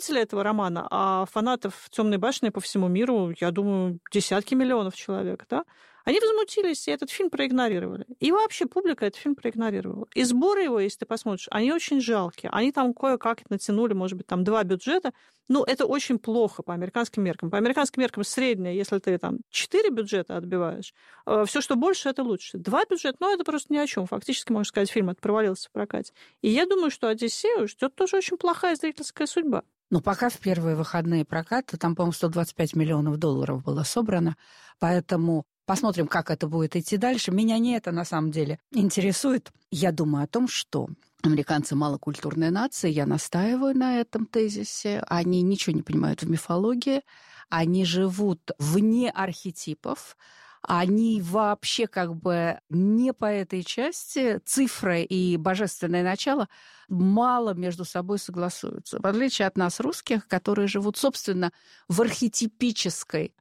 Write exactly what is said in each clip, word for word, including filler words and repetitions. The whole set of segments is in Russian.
любители этого романа, а фанатов «Темной башни» по всему миру, я думаю, десятки миллионов человек, да, они возмутились и этот фильм проигнорировали. И вообще публика этот фильм проигнорировала. И сборы его, если ты посмотришь, они очень жалкие. Они там кое-как натянули, может быть, там два бюджета. Ну, это очень плохо по американским меркам. По американским меркам среднее, если ты там четыре бюджета отбиваешь, все, что больше, это лучше. Два бюджета, ну, это просто ни о чем. Фактически, можно сказать, фильм этот провалился в прокате. И я думаю, что «Одиссею» ждет тоже очень плохая зрительская судьба. Ну, пока в первые выходные проката, там, по-моему, сто двадцать пять миллионов долларов было собрано, поэтому посмотрим, как это будет идти дальше. Меня не это, на самом деле, интересует. Я думаю о том, что американцы малокультурная нация, я настаиваю на этом тезисе, они ничего не понимают в мифологии, они живут вне архетипов, они вообще как бы не по этой части, цифры и божественное начало мало между собой согласуются. В отличие от нас, русских, которые живут, собственно, в архетипической,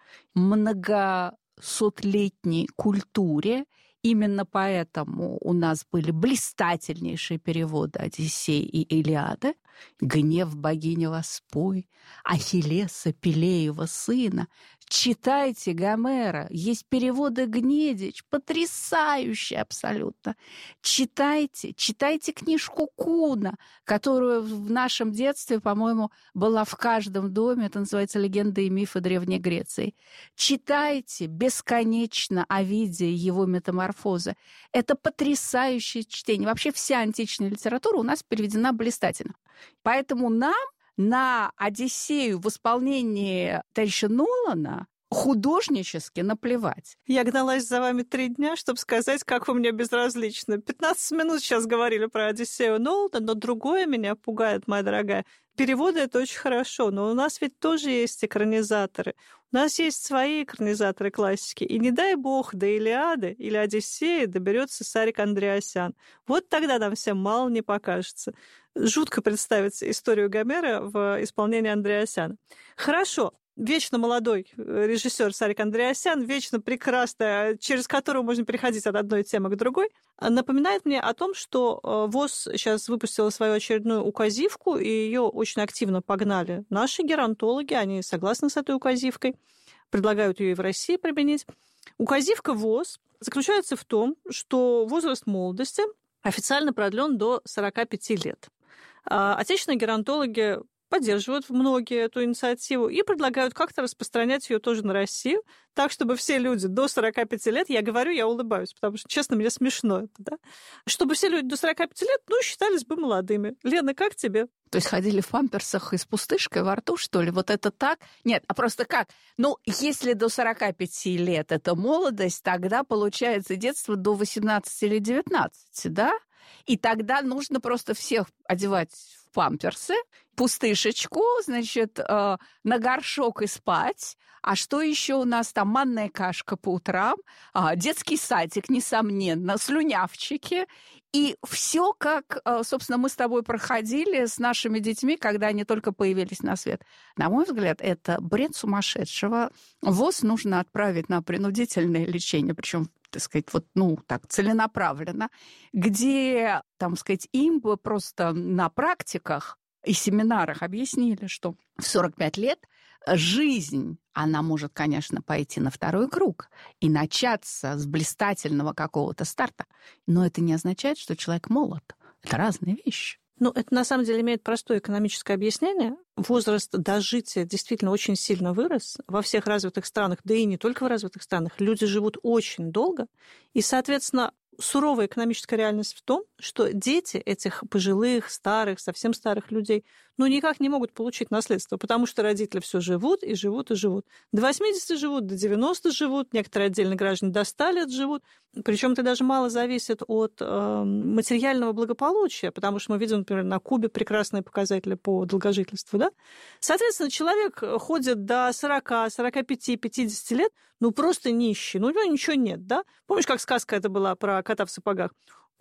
многосотлетней культуре. Именно поэтому у нас были блистательнейшие переводы «Одиссей» и «Илиады», «Гнев богини воспой», «Ахиллеса, Пелеева сына». Читайте Гомера, есть переводы Гнедич, потрясающие абсолютно. Читайте, читайте книжку Куна, которую в нашем детстве, по-моему, была в каждом доме, это называется «Легенды и мифы Древней Греции». Читайте бесконечно Овидия и его метаморфозы. Это потрясающее чтение. Вообще вся античная литература у нас переведена блистательно. Поэтому нам на «Одиссею» в исполнении товарища Нолана художнически наплевать. Я гналась за вами три дня, чтобы сказать, как вы мне безразличны. пятнадцать минут сейчас говорили про «Одиссею» Нолана, но другое меня пугает, моя дорогая. Переводы — это очень хорошо, но у нас ведь тоже есть экранизаторы. У нас есть свои экранизаторы классики. И не дай бог до «Илиады» или «Одиссеи» доберется Сарик Андреасян. Вот тогда нам всем мало не покажется. Жутко представить историю Гомера в исполнении Андреасяна. Хорошо. Вечно молодой режиссер Сарик Андреасян, вечно прекрасный, через которого можно переходить от одной темы к другой, напоминает мне о том, что ВОЗ сейчас выпустила свою очередную указивку, и ее очень активно погнали наши геронтологи, они согласны с этой указивкой, предлагают ее и в России применить. Указивка ВОЗ заключается в том, что возраст молодости официально продлен до сорока пяти лет. Отечественные геронтологи поддерживают многие эту инициативу и предлагают как-то распространять ее тоже на Россию, так, чтобы все люди до сорока пяти лет, я говорю, я улыбаюсь, потому что, честно, мне смешно это, да, чтобы все люди до сорока пяти лет, ну, считались бы молодыми. Лена, как тебе? То есть ходили в памперсах и с пустышкой во рту, что ли? Вот это так? Нет, а просто как? Ну, если до сорока пяти лет это молодость, тогда получается детство до восемнадцати или девятнадцати, да? И тогда нужно просто всех одевать в памперсы, пустышечку, значит, э, на горшок и спать. А что еще у нас там? Манная кашка по утрам, э, детский садик, несомненно, слюнявчики. И все, как, э, собственно, мы с тобой проходили с нашими детьми, когда они только появились на свет. На мой взгляд, это бред сумасшедшего. ВОЗ нужно отправить на принудительное лечение, причем, так сказать, вот, ну, так, целенаправленно, где, там, сказать, им бы просто на практиках и семинарах объяснили, что в сорок пять лет жизнь, она может, конечно, пойти на второй круг и начаться с блистательного какого-то старта, но это не означает, что человек молод. Это разные вещи. Ну, это на самом деле имеет простое экономическое объяснение. Возраст дожития действительно очень сильно вырос во всех развитых странах, да и не только в развитых странах. Люди живут очень долго, и, соответственно, суровая экономическая реальность в том, что дети этих пожилых, старых, совсем старых людей, ну, никак не могут получить наследство, потому что родители все живут и живут и живут. До восьмидесяти живут, до девяноста живут, некоторые отдельные граждане до ста лет живут. Причем это даже мало зависит от э, материального благополучия, потому что мы видим, например, на Кубе прекрасные показатели по долгожительству, да? Соответственно, человек ходит до сорока, сорока пяти, пятидесяти лет, ну, просто нищий, ну, у него ничего нет, да? Помнишь, как сказка это была про кота в сапогах?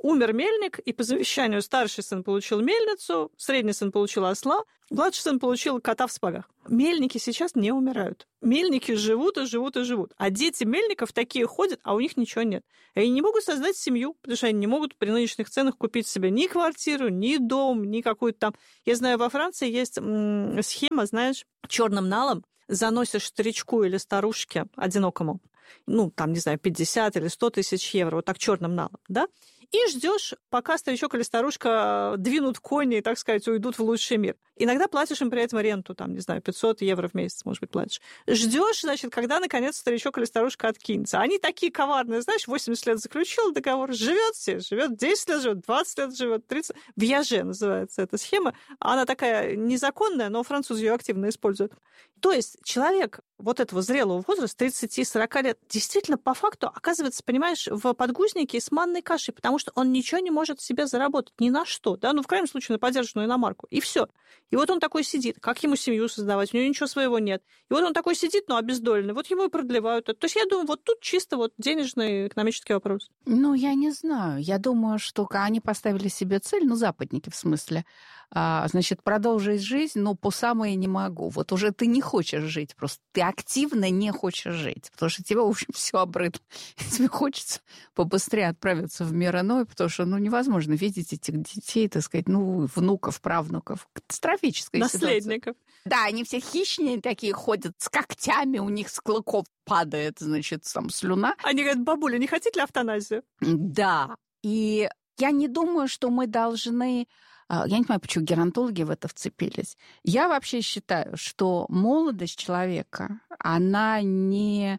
Умер мельник, и по завещанию старший сын получил мельницу, средний сын получил осла, младший сын получил кота в сапогах. Мельники сейчас не умирают. Мельники живут и живут и живут. А дети мельников такие ходят, а у них ничего нет. И они не могут создать семью, потому что они не могут при нынешних ценах купить себе ни квартиру, ни дом, ни какую-то там... Я знаю, во Франции есть м- схема, знаешь, черным налом заносишь старичку или старушке одинокому, ну, там, не знаю, пятьдесят или сто тысяч евро, вот так черным налом, да, и ждешь, пока старичок или старушка двинут кони и, так сказать, уйдут в лучший мир. Иногда платишь им при этом ренту, там, не знаю, пятьсот евро в месяц, может быть, платишь. Ждешь, значит, когда, наконец, старичок или старушка откинется. Они такие коварные, знаешь, восемьдесят лет заключил договор, живет все, живет десять лет, живет двадцать лет, живет тридцать. Вьяже называется эта схема. Она такая незаконная, но французы ее активно используют. То есть человек вот этого зрелого возраста, тридцать-сорок лет, действительно, по факту, оказывается, понимаешь, в подгузнике с манной кашей, потому что он ничего не может себе заработать, ни на что, да, ну, в крайнем случае, на подержанную иномарку, и все. И вот он такой сидит, как ему семью создавать, у него ничего своего нет. И вот он такой сидит, ну, обездоленный, вот ему и продлевают это. То есть я думаю, вот тут чисто вот денежный экономический вопрос. Ну, я не знаю. Я думаю, что они поставили себе цель, ну, западники в смысле, а, значит, продолжить жизнь, но по самое не могу. Вот уже ты не хочешь жить, просто ты активно не хочешь жить, потому что тебе, в общем, все обрыдло. Тебе хочется побыстрее отправиться в мир иной, потому что, ну, невозможно видеть этих детей, так сказать, ну, внуков, правнуков. Катастрофическая ситуация. Наследников. Да, они все хищные такие ходят, с когтями, у них с клыков падает, значит, там слюна. Они говорят, бабуля, не хотите ли эвтаназию? Да, и я не думаю, что мы должны... Я не понимаю, почему геронтологи в это вцепились. Я вообще считаю, что молодость человека, она не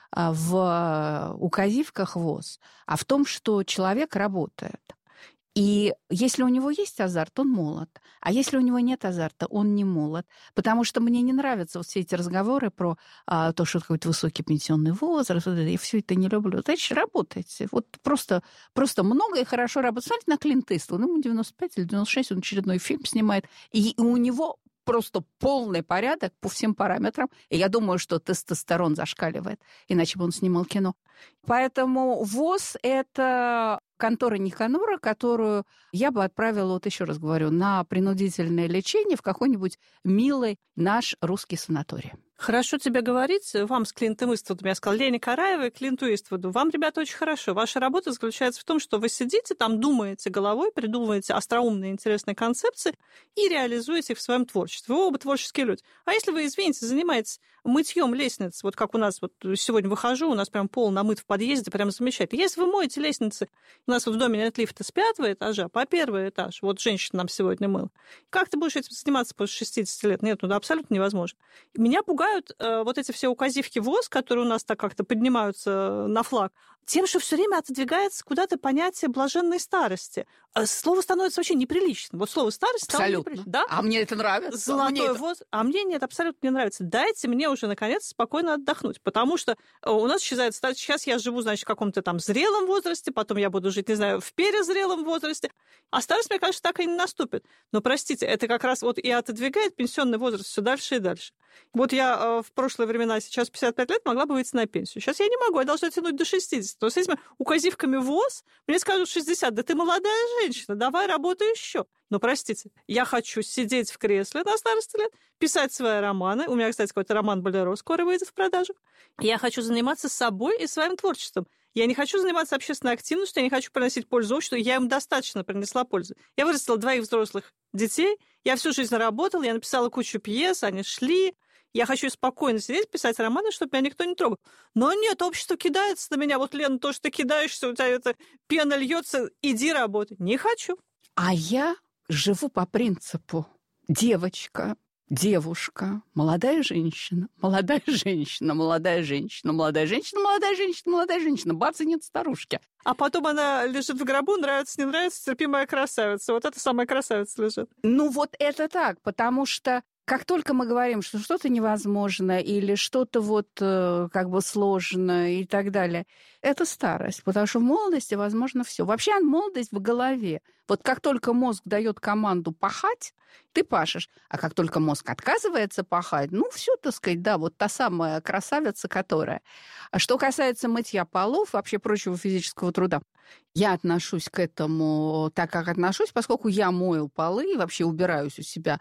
в указивках ВОЗ, а в том, что человек работает. И если у него есть азарт, он молод. А если у него нет азарта, он не молод. Потому что мне не нравятся вот все эти разговоры про а, то, что какой-то высокий пенсионный возраст. Я все это не люблю. Значит, работайте. Вот просто, просто много и хорошо работать. Смотрите на Клинта Иствуда. Ему девяносто пять или девяносто шесть, он очередной фильм снимает. И у него просто полный порядок по всем параметрам. И я думаю, что тестостерон зашкаливает. Иначе бы он снимал кино. Поэтому ВОЗ – это... контора Никанора, которую я бы отправила, вот еще раз говорю, на принудительное лечение в какой-нибудь милый наш русский санаторий. Хорошо тебе говорить, вам с Клинтом Иствудом, я сказала, Лене Караевой и Клинту Иствуду. Вам, ребята, очень хорошо. Ваша работа заключается в том, что вы сидите там, думаете головой, придумываете остроумные, интересные концепции и реализуете их в своем творчестве. Вы оба творческие люди. А если вы, извините, занимаетесь мытьем лестниц, вот как у нас, вот сегодня выхожу, у нас прям пол намыт в подъезде, прям замечательно. Если вы моете лестницы, у нас вот в доме нет лифта с пятого этажа по первый этаж, вот женщина нам сегодня мыла, как ты будешь этим заниматься после шестидесяти лет? Нет, ну да, абсолютно невозможно. Меня пугают э, вот эти все указивки ВОЗ, которые у нас так как-то поднимаются на флаг, тем, что все время отодвигается куда-то понятие блаженной старости. Слово становится вообще неприличным. Вот слово старость стало неприличным. Да? А мне это нравится. Золотой мне ВОЗ. Это... А мне нет, абсолютно не нравится. Дайте мне уже, наконец, спокойно отдохнуть. Потому что у нас исчезает старость. Сейчас я живу, значит, в каком-то там зрелом возрасте, потом я буду жить, не знаю, в перезрелом возрасте. А старость, мне кажется, так и не наступит. Но, простите, это как раз вот и отодвигает пенсионный возраст все дальше и дальше. Вот я в прошлые времена, сейчас пятьдесят пять лет, могла бы выйти на пенсию. Сейчас я не могу, я должна тянуть до шестидесяти. То с этими указивками ВОЗ мне скажут шестьдесят, да ты молодая женщина, давай работай еще. Но, простите, я хочу сидеть в кресле на старости лет, писать свои романы. У меня, кстати, какой-то роман «Болеро» скоро выйдет в продажу. Я хочу заниматься собой и своим творчеством. Я не хочу заниматься общественной активностью, я не хочу приносить пользу обществу, я им достаточно принесла пользу. Я вырастила двоих взрослых детей, я всю жизнь работала, я написала кучу пьес, они шли. Я хочу спокойно сидеть, писать романы, чтобы меня никто не трогал. Но нет, общество кидается на меня. Вот, Лена, то, что ты кидаешься, у тебя эта пена льется, иди работай. Не хочу. А я живу по принципу девочка, девушка, молодая женщина, молодая женщина, молодая женщина, молодая женщина, молодая женщина, молодая женщина. Бац, и нет старушки. А потом она лежит в гробу, нравится, не нравится, терпимая красавица. Вот эта самая красавица лежит. Ну вот это так, потому что как только мы говорим, что что-то невозможно или что-то вот э, как бы сложно и так далее, это старость, потому что в молодости возможно все. Вообще молодость в голове. Вот как только мозг дает команду пахать, ты пашешь. А как только мозг отказывается пахать, ну, все, так сказать, да, вот та самая красавица, которая. А что касается мытья полов, вообще прочего физического труда, я отношусь к этому так, как отношусь, поскольку я мою полы и вообще убираюсь у себя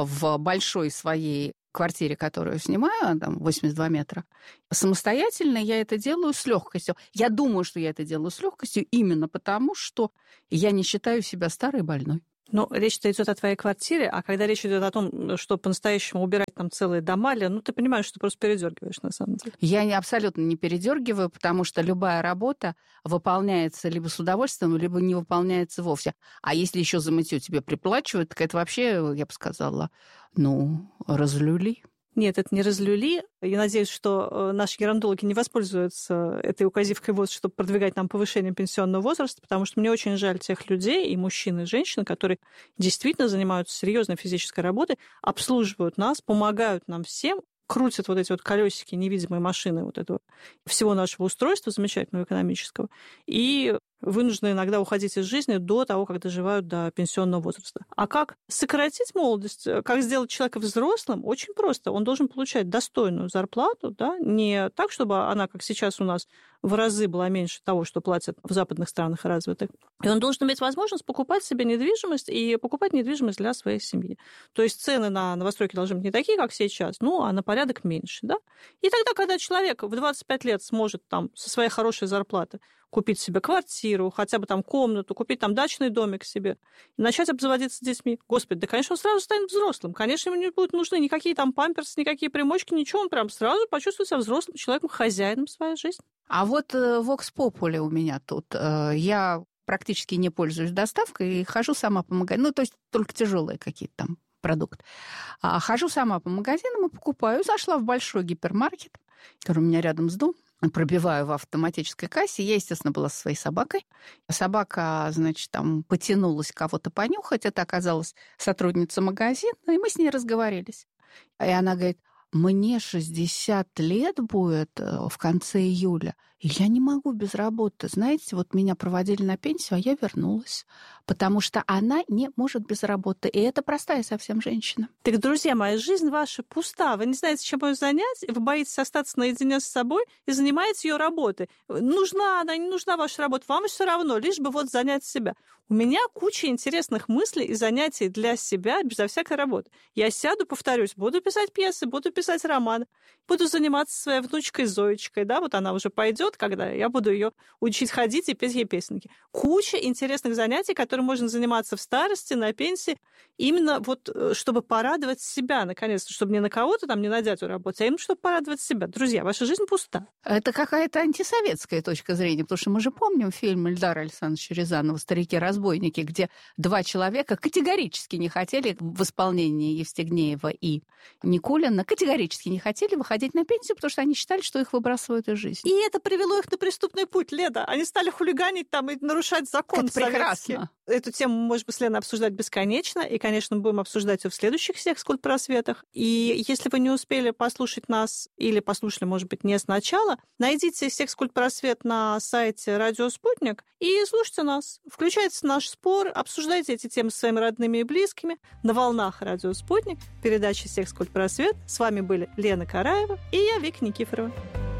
в большой своей квартире, которую снимаю, там восемьдесят два метра, самостоятельно я это делаю с легкостью. Я думаю, что я это делаю с легкостью именно потому, что я не считаю себя старой и больной. Ну, речь-то идет о твоей квартире, а когда речь идет о том, что по-настоящему убирать там целые дома, ну, ты понимаешь, что ты просто передергиваешь на самом деле. Я не, абсолютно не передергиваю, потому что любая работа выполняется либо с удовольствием, либо не выполняется вовсе. А если еще за мытье тебе приплачивают, так это вообще, я бы сказала, ну, разлюли. Нет, это не разлюли. Я надеюсь, что наши геронтологи не воспользуются этой указивкой ВОЗ, чтобы продвигать нам повышение пенсионного возраста, потому что мне очень жаль тех людей, и мужчин, и женщин, которые действительно занимаются серьезной физической работой, обслуживают нас, помогают нам всем, крутят вот эти вот колесики, невидимые машины вот этого всего нашего устройства замечательного экономического, и вынуждены иногда уходить из жизни до того, как доживают до пенсионного возраста. А как сократить молодость, как сделать человека взрослым, очень просто. Он должен получать достойную зарплату, да, не так, чтобы она, как сейчас у нас, в разы была меньше того, что платят в западных странах развитых. И он должен иметь возможность покупать себе недвижимость и покупать недвижимость для своей семьи. То есть цены на новостройки должны быть не такие, как сейчас, ну, а на порядок меньше, да. И тогда, когда человек в двадцать пять лет сможет там со своей хорошей зарплаты купить себе квартиру, хотя бы там комнату, купить там дачный домик себе, и начать обзаводиться детьми. Господи, да, конечно, он сразу станет взрослым. Конечно, ему не будут нужны никакие там памперсы, никакие примочки, ничего. Он прям сразу почувствует себя взрослым человеком, хозяином своей жизни. А вот Vox Populi у меня тут. Я практически не пользуюсь доставкой и хожу сама по магазинам. Ну, то есть только тяжелые какие-то там продукты. А хожу сама по магазинам и покупаю. Зашла в большой гипермаркет, который у меня рядом с домом. Пробиваю в автоматической кассе. Я, естественно, была со своей собакой. Собака, значит, там потянулась кого-то понюхать. Это оказалась сотрудница магазина, и мы с ней разговорились. И она говорит: мне шестьдесят лет будет в конце июля, и я не могу без работы. Знаете, вот меня проводили на пенсию, а я вернулась, потому что она не может без работы. И это простая совсем женщина. Так, друзья мои, жизнь ваша пуста. Вы не знаете, чем ее занять, вы боитесь остаться наедине с собой и занимаетесь ее работой. Нужна она, не нужна ваша работа, вам все равно, лишь бы вот занять себя. У меня куча интересных мыслей и занятий для себя безо всякой работы. Я сяду, повторюсь, буду писать пьесы, буду писать романы, буду заниматься своей внучкой Зоечкой, да, вот она уже пойдет, когда я буду ее учить ходить и петь ей песенки. Куча интересных занятий, которые можно заниматься в старости, на пенсии, именно вот чтобы порадовать себя, наконец-то, чтобы не на кого-то там, не на дядю работать, а именно чтобы порадовать себя. Друзья, ваша жизнь пуста. Это какая-то антисоветская точка зрения, потому что мы же помним фильм Эльдара Александровича Рязанова «Старики-разбойники», где два человека категорически не хотели в исполнении Евстигнеева и Никулина, категорически не хотели выходить на пенсию, потому что они считали, что их выбрасывают из жизни. И это привело их на преступный путь, Леда. Они стали хулиганить там и нарушать закон это советский. Прекрасно. Эту тему мы можем с Леной обсуждать бесконечно, и, конечно, будем обсуждать ее в следующих секс-культ-просветах. И если вы не успели послушать нас или послушали, может быть, не сначала, найдите секс-культ-просвет на сайте «Радио Спутник» и слушайте нас. Включайте наш спор, обсуждайте эти темы со своими родными и близкими на волнах «Радио Спутник», передача «Секс-культ-просвет». С вами были Лена Караева и я, Вика Никифорова.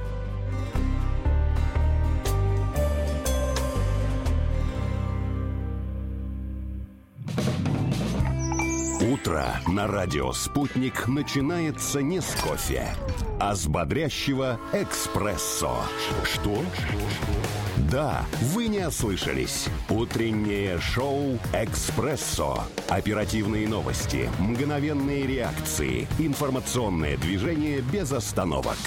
Утро на радио «Спутник» начинается не с кофе, а с бодрящего эспрессо. Что? Да, вы не ослышались. Утреннее шоу «Экспрессо». Оперативные новости, мгновенные реакции, информационное движение без остановок.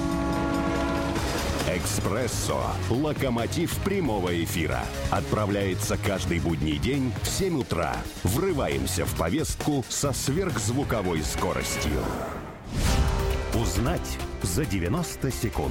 «Экспрессо» – локомотив прямого эфира. Отправляется каждый будний день в семь утра. Врываемся в повестку со сверхзвуковой скоростью. Узнать за девяносто секунд.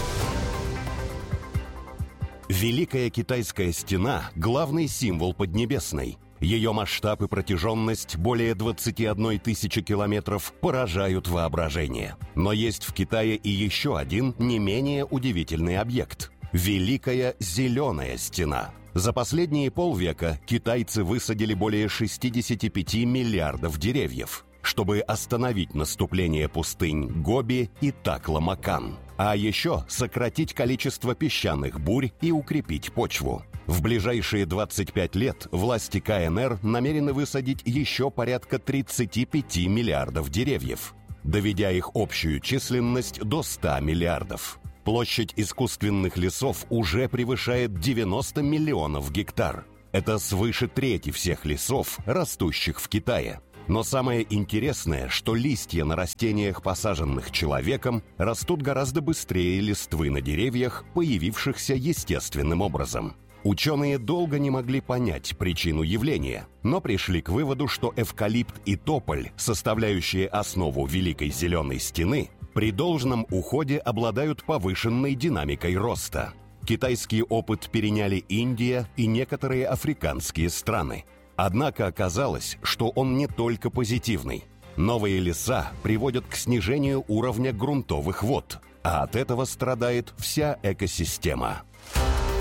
Великая Китайская стена – главный символ Поднебесной. Ее масштаб и протяженность более двадцати одной тысячи километров поражают воображение. Но есть в Китае и еще один не менее удивительный объект – Великая Зеленая стена. За последние полвека китайцы высадили более шестьдесят пять миллиардов деревьев, чтобы остановить наступление пустынь Гоби и Такла-Макан, а еще сократить количество песчаных бурь и укрепить почву. В ближайшие двадцать пять лет власти ка эн эр намерены высадить еще порядка тридцать пять миллиардов деревьев, доведя их общую численность до ста миллиардов. Площадь искусственных лесов уже превышает девяносто миллионов гектар. Это свыше трети всех лесов, растущих в Китае. Но самое интересное, что листья на растениях, посаженных человеком, растут гораздо быстрее листвы на деревьях, появившихся естественным образом. Ученые долго не могли понять причину явления, но пришли к выводу, что эвкалипт и тополь, составляющие основу Великой Зеленой Стены, при должном уходе обладают повышенной динамикой роста. Китайский опыт переняли Индия и некоторые африканские страны. Однако оказалось, что он не только позитивный. Новые леса приводят к снижению уровня грунтовых вод, а от этого страдает вся экосистема.